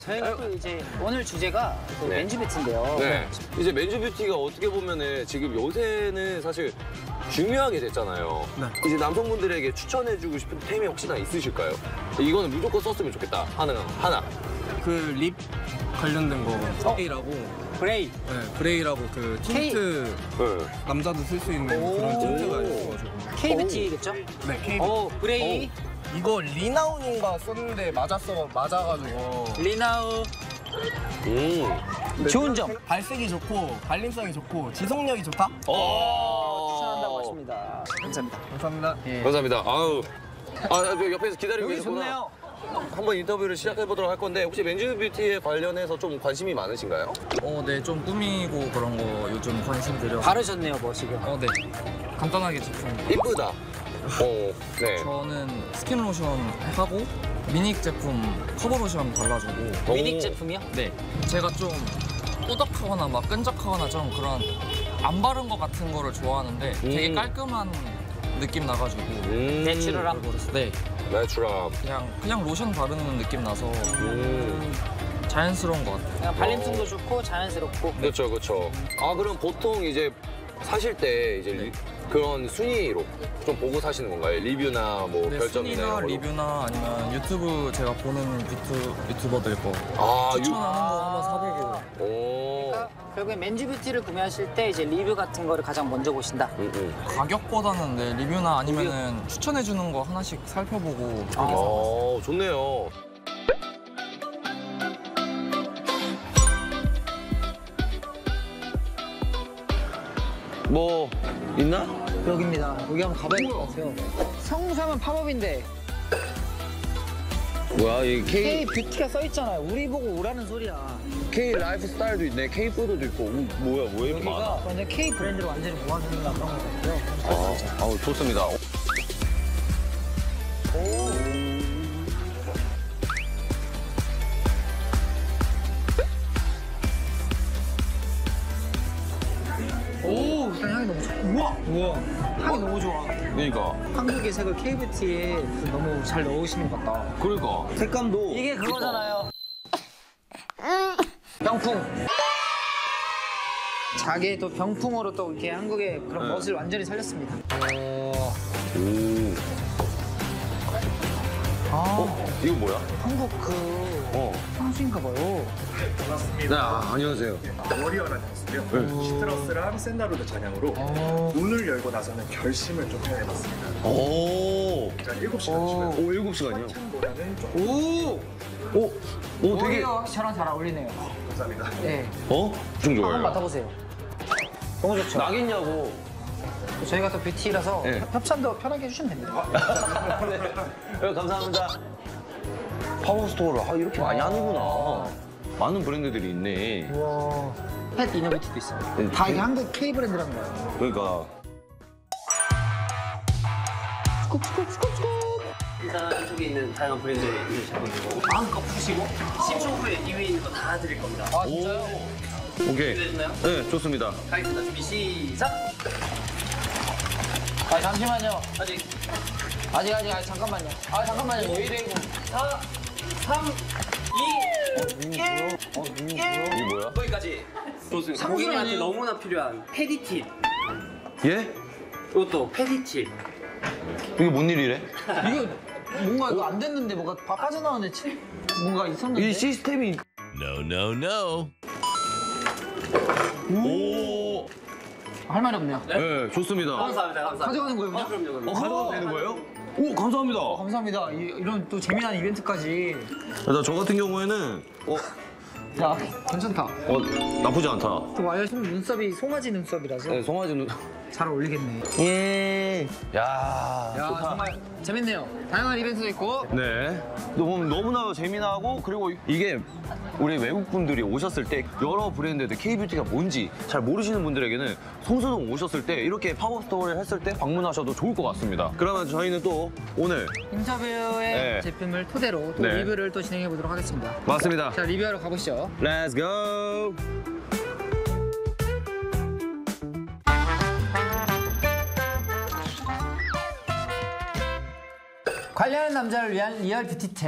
저희가 또 이제 오늘 주제가 또 네. 맨즈뷰티인데요. 네. 이제 맨즈뷰티가 어떻게 보면은 지금 요새는 사실 중요하게 됐잖아요. 네. 이제 남성분들에게 추천해주고 싶은 템이 혹시나 있으실까요? 이거는 무조건 썼으면 좋겠다. 하나. 그 립 관련된 거 K라고 브레이. 네, 브레이라고 그 틴트 네. 남자도 쓸 수 있는 오. 그런 틴트가 있어가지고 K뷰티겠죠? 네, K 브레이. 이거 리나운인가 썼는데 맞아가지고 리나우. 음. 좋은 점. 발색이 좋고 발림성이 좋고 지속력이 좋다? 추천한다고 하십니다. 감사합니다. 감사합니다. 예. 감사합니다. 아우. 저 옆에서 기다리고 여기 계셨구나. 좋네요. 한번 인터뷰를 시작해보도록 할 건데 혹시 맨즈뷰티에 관련해서 좀 관심이 많으신가요? 네, 좀 꾸미고 그런 거 요즘 관심 들여. 바르셨네요, 뭐 지금. 네. 간단하게 제품. 이쁘다. 네. 저는 스킨 로션 하고 미닉 제품 커버 로션 발라주고. 미닉 제품이요? 네. 제가 좀 꾸덕하거나 막 끈적하거나 좀 그런 안 바른 거 같은 거를 좋아하는데 되게 깔끔한 느낌 나가지고. 내추럴한 버릇. 네. 내추럴. 그냥 로션 바르는 느낌 나서 자연스러운 것 같아요. 그냥 발림성도 좋고 자연스럽고. 그렇죠, 그렇죠. 아 그럼 보통 이제 사실 때 이제 그런 순위로 좀 보고 사시는 건가요? 리뷰나 뭐 네, 별점이나 순위나 이런 걸로? 리뷰나 아니면 유튜브 제가 보는 유튜버들 거 아, 추천하는 거 한번 사보고. 오. 그러니까 결국에 맨즈뷰티를 구매하실 때 이제 리뷰 같은 거를 가장 먼저 보신다. 가격보다는 네, 리뷰나 아니면은 추천해주는 거 하나씩 살펴보고 그렇게 사봤어요. 좋네요. 뭐 있나? 여기입니다. 여기 한번 가봐야 될 것 같아요. 성수하면 팝업인데 뭐야 이 K 뷰티가 써 있잖아요. 우리 보고 오라는 소리야. K 라이프 스타일도 있네. K 푸드도 있고. 뭐야 이렇게 여기가 완전 K 브랜드로 완전히 모아주는 그런 거거든요. 아우 좋습니다. 오, 일단 향이 너무 좋아. 우와. 향이 너무 좋아. 그러니까. 한국의 색을 K 뷰티에 너무 잘 넣으시는 것 같다. 그러니까. 색감도. 이게 그거잖아요. 병풍. 자기의 또 병풍으로 또 이렇게 한국의 그런 멋을 완전히 살렸습니다. 이거 뭐야? 한국 그 향수인가 봐요. 네, 안녕하세요. 워리어라는 향수고요. 시트러스랑 샌다로드 잔향으로 문을 열고 나서는 결심을 좀 표현해봤습니다. 오. 자, 7시간 주시면 7시간이요? 찬보다는 좀 오! 오, 되게. 오히려 저랑 잘 어울리네요. 감사합니다. 네. 엄청 한번 좋아요. 맡아보세요. 너무 좋죠? 나겠냐고. 저희가 또 뷰티라서 네. 협찬도 편하게 해주시면 됩니다. 네, 감사합니다. 파워스토어를 이렇게 많이 하는구나. 많은 브랜드들이 있네. 우와. 펫 이너뷰티도 있어요. 네, 다 이게 네. 한국 K 브랜드라는 거예요. 그러니까. 일단 이쪽에 있는 다양한 브랜드를 잡고 있는 거고 마음껏 푸시고 10초 후에 이 위에 있는 거 다 드릴 겁니다. 아, 진짜요? 오케이. 준비되셨나요? 네, 좋습니다. 가겠습니다. 준비 시작! 아, 잠시만요. 아직 아직, 잠깐만요. 아, 잠깐만요. 왜 이래, 이거. 4, 3, 2, 1 이게 뭐야? 거기까지. 좋습니다. 고객님한테 너무나 필요한 페디팁. 예? 이것도 페디팁. 이게 뭔 일이래? 이거 뭔가 이거 안 됐는데 뭐가 빠져나오는데 뭔가 있었는데? 이 시스템이. No, no, no. 오. 할 말이 없네요. 네, 좋습니다. 감사합니다. 감사합니다. 가져가는 거예요, 그냥? 그럼요. 가져가도 되는 거예요? 오, 감사합니다. 감사합니다. 이런 또 재미난 이벤트까지. 저 같은 경우에는 야, 괜찮다. 나쁘지 않다. 또 알려주면 눈썹이 송아지 눈썹이라서 네, 송아지 눈. 잘 어울리겠네. 예. 야, 야, 좋다. 정말 재밌네요. 다양한 이벤트도 있고. 네. 너무나 재미나고 그리고 이게 우리 외국 분들이 오셨을 때 여러 브랜드들 K뷰티가 뭔지 잘 모르시는 분들에게는 성수동 오셨을 때 이렇게 팝업스토어를 했을 때 방문하셔도 좋을 것 같습니다. 그러면 저희는 또 오늘 인터뷰의 네. 제품을 토대로 또 네. 리뷰를 또 진행해 보도록 하겠습니다. 맞습니다. 자, 리뷰하러 가보시죠. Let's go. 관리하는 남자를 위한 리얼 뷰티 템.